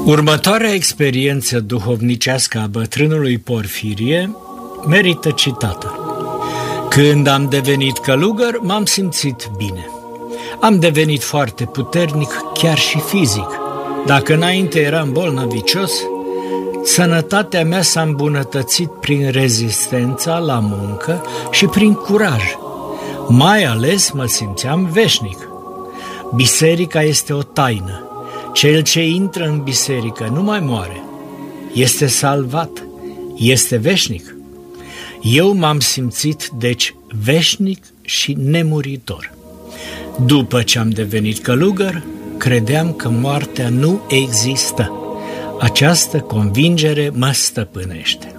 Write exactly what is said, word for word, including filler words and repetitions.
Următoarea experiență duhovnicească a bătrânului Porfirie merită citată. Când am devenit călugăr, m-am simțit bine. Am devenit foarte puternic, chiar și fizic. Dacă înainte eram bolnăvicios, sănătatea mea s-a îmbunătățit prin rezistența la muncă și prin curaj. Mai ales mă simțeam veșnic. Biserica este o taină. Cel ce intră în biserică nu mai moare. Este salvat. Este veșnic. Eu m-am simțit, deci, veșnic și nemuritor. După ce am devenit călugăr, credeam că moartea nu există. Această convingere mă stăpânește.